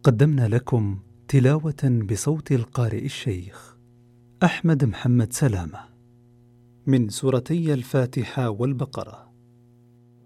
قدمنا لكم تلاوة بصوت القارئ الشيخ أحمد محمد سلامة من سورتي الفاتحة والبقرة.